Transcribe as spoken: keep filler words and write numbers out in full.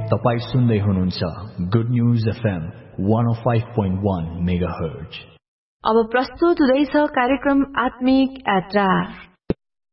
तपाई सुन्दै हुनुहुन्छ good news FM one oh five point one megahertz. अब प्रस्तुत हुँदैछ कार्यक्रम आत्मिक यात्रा।